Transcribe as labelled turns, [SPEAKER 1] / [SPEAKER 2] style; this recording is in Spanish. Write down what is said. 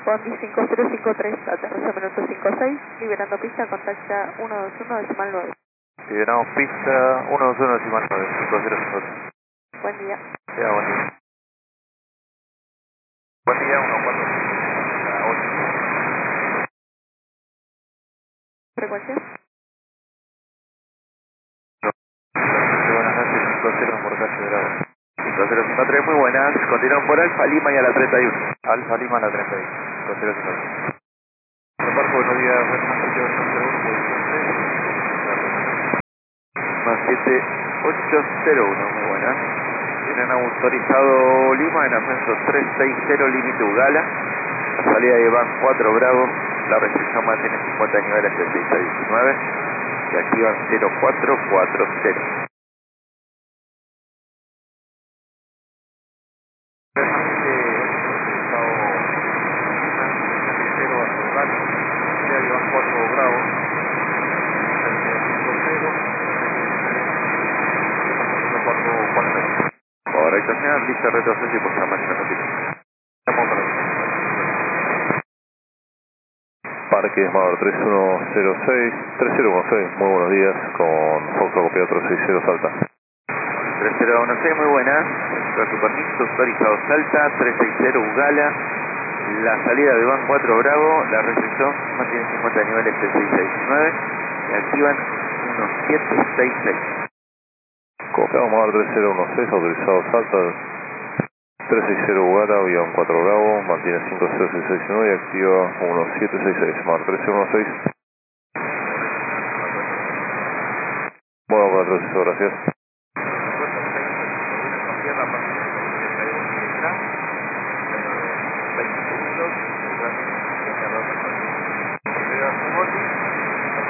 [SPEAKER 1] Bondi 5053, aterriza minuto 56, liberando pista, contacta 121 decimal 9.
[SPEAKER 2] Liberamos pista 121 decimal 9, 5053.
[SPEAKER 1] Buen día.
[SPEAKER 2] Ya, buen día. Buen día, 14.
[SPEAKER 1] Frecuencia.
[SPEAKER 2] Buenas noches, 50 por calle Bravo. 5053, muy buenas. Continuamos por Alfa Lima y a la 31. Alfa Lima a la 31. 5053. Reparto, buenos días. Más 7801, muy buenas. Tienen autorizado Lima en ascenso 360, límite Ugala. La salida de Van 4 Bravo. La restricción mantiene 50 niveles de 6 a 19. Y activan 0440. Correcto, señor. Lista retroceso y por favor, máquina continua.
[SPEAKER 3] Parque Esmador 3016, muy buenos días, con Fox Copiado 360 Salta.
[SPEAKER 2] 3016, muy buenas. Con su permiso, autorizado Salta, 360 Ugala. La salida de Van 4 Bravo, la restricción mantiene 50 niveles de 6 a 19 y activan 1766.
[SPEAKER 3] Copiado Esmador 3016, autorizado Salta, 360 Ugala, avión 4 Bravo, mantiene 50669 y activa 1766, Esmador 3016. Bueno, con el proceso, gracias.